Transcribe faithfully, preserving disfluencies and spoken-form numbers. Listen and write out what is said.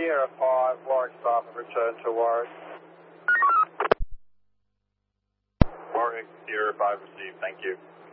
Sierra five, Warwick stop and return to Warwick. Warwick, Sierra five received, thank you.